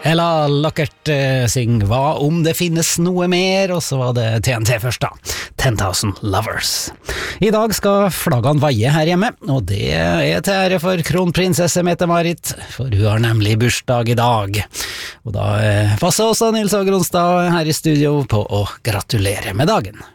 Ella Lockert syng Hva om det finnes noe mer, og så var det TNT først da, 10,000 Lovers. I dag skal flaggene vaie her hjemme, og det er til ære for kronprinsesse Mette-Marit, for hun har nemlig bursdag i dag. Og da passer også Nils Åge Ronstad her i studio på å gratulere med dagen.